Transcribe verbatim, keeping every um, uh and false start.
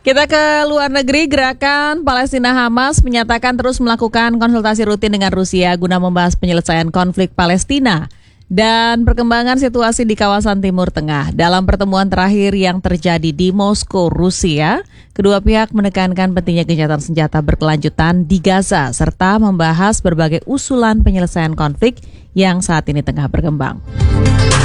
Kita ke luar negeri. Gerakan Palestina Hamas menyatakan terus melakukan konsultasi rutin dengan Rusia guna membahas penyelesaian konflik Palestina dan perkembangan situasi di kawasan Timur Tengah. Dalam pertemuan terakhir yang terjadi di Moskow, Rusia, kedua pihak menekankan pentingnya gencatan senjata berkelanjutan di Gaza serta membahas berbagai usulan penyelesaian konflik yang saat ini tengah berkembang.